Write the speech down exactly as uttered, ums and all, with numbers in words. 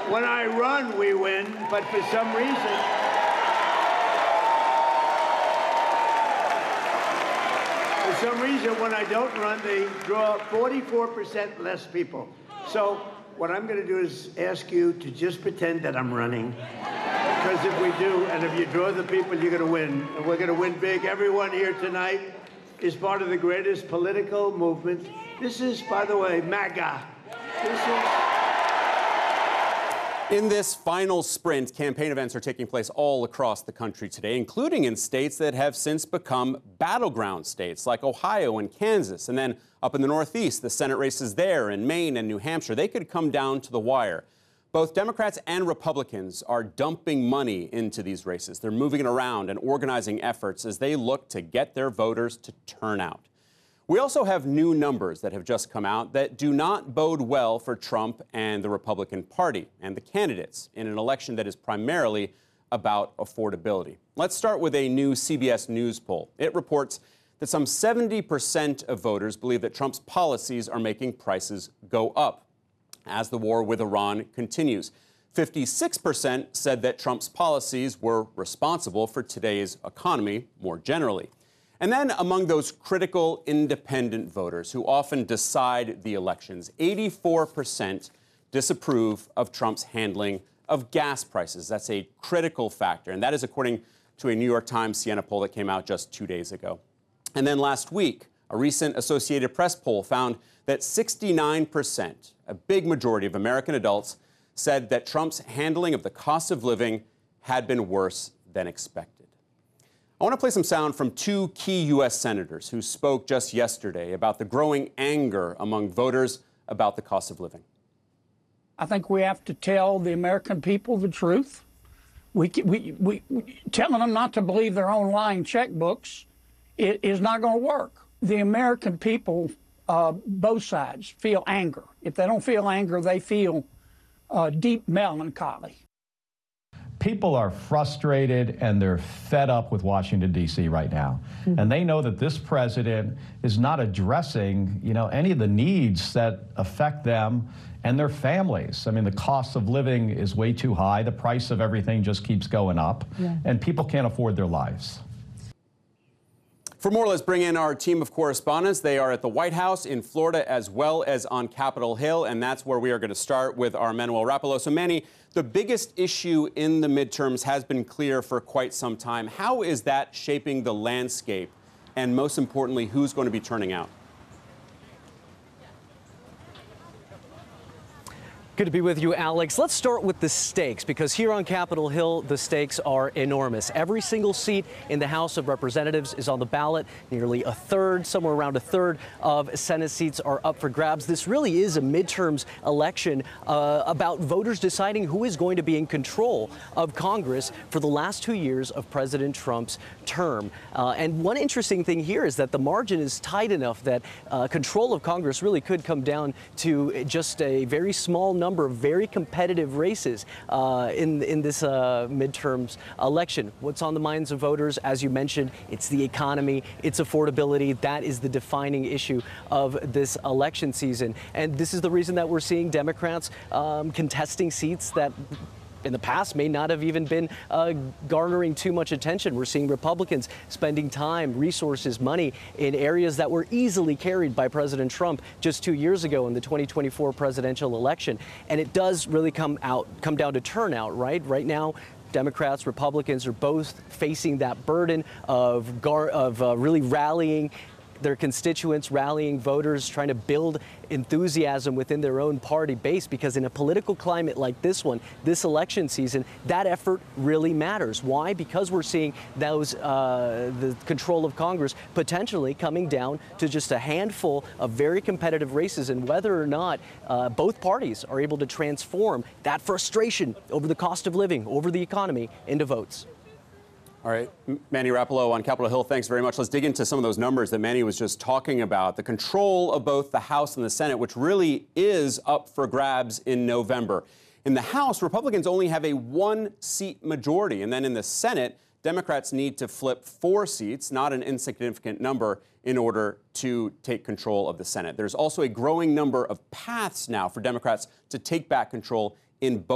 when I run, we win, but for some reason, for some reason, when I don't run, they draw forty-four percent less people. So what I'm going to do is ask you to just pretend that I'm running. Because if we do, and if you draw the people, you're going to win. And we're going to win big. Everyone here tonight is part of the greatest political movement. This is, by the way, MAGA. This is... In this final sprint, campaign events are taking place all across the country today, including in states that have since become battleground states like Ohio and Kansas. And then up in the Northeast, the Senate races there in Maine and New Hampshire, they could come down to the wire. Both Democrats and Republicans are dumping money into these races. They're moving it around and organizing efforts as they look to get their voters to turn out. We also have new numbers that have just come out that do not bode well for Trump and the Republican Party and the candidates in an election that is primarily about affordability. Let's start with a new C B S News poll. It reports that some seventy percent of voters believe that Trump's policies are making prices go up as the war with Iran continues. fifty-six percent said that Trump's policies were responsible for today's economy more generally. And then among those critical independent voters who often decide the elections, eighty-four percent disapprove of Trump's handling of gas prices. That's a critical factor, and that is according to a New York Times Siena poll that came out just two days ago. And then last week, a recent Associated Press poll found that sixty-nine percent, a big majority of American adults, said that Trump's handling of the cost of living had been worse than expected. I want to play some sound from two key U S senators who spoke just yesterday about the growing anger among voters about the cost of living. I think we have to tell the American people the truth. We, we, we, we telling them not to believe their own lying checkbooks it is not going to work. The American people, uh, both sides, feel anger. If they don't feel anger, they feel uh, deep melancholy. People are frustrated and they're fed up with Washington, D C right now. Mm-hmm. And they know that this president is not addressing, you know, any of the needs that affect them and their families. I mean, the cost of living is way too high. The price of everything just keeps going up, yeah. And people can't afford their lives. For more, let's bring in our team of correspondents. They are at the White House in Florida as well as on Capitol Hill, and that's where we are going to start with our Manuel Rapaloe. So, Manny, the biggest issue in the midterms has been clear for quite some time. How is that shaping the landscape? And most importantly, who's going to be turning out? Good to be with you, Alex. Let's start with the stakes, because here on Capitol Hill, the stakes are enormous. Every single seat in the House of Representatives is on the ballot. Nearly a third, somewhere around a third of Senate seats are up for grabs. This really is a midterms election uh, about voters deciding who is going to be in control of Congress for the last two years of President Trump's term. Uh, and one interesting thing here is that the margin is tight enough that uh, control of Congress really could come down to just a very small number number of very competitive races uh, in, in this uh, midterms election. What's on the minds of voters? As you mentioned, it's the economy, it's affordability. That is the defining issue of this election season. And this is the reason that we're seeing Democrats um, contesting seats that in the past may not have even been uh, garnering too much attention. We're seeing Republicans spending time, resources, money in areas that were easily carried by President Trump just two years ago in the twenty twenty-four presidential election. And it does really come out, come down to turnout, right? Right now, Democrats, Republicans are both facing that burden of, gar of uh, really rallying their constituents, rallying voters, trying to build enthusiasm within their own party base, because in a political climate like this one, this election season, that effort really matters. Why? Because we're seeing those, uh, the control of Congress potentially coming down to just a handful of very competitive races, and whether or not uh, both parties are able to transform that frustration over the cost of living, over the economy, into votes. All right, Manny Rapaloe on Capitol Hill, thanks very much. Let's dig into some of those numbers that Manny was just talking about. The control of both the House and the Senate, which really is up for grabs in November. In the House, Republicans only have a one-seat majority. And then in the Senate, Democrats need to flip four seats, not an insignificant number, in order to take control of the Senate. There's also a growing number of paths now for Democrats to take back control in both